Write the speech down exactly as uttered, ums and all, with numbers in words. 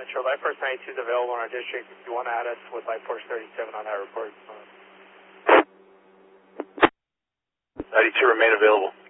Metro. Light Force ninety-two is available in our district. If you want to add us with Light Force thirty-seven on that report. ninety-two remain available.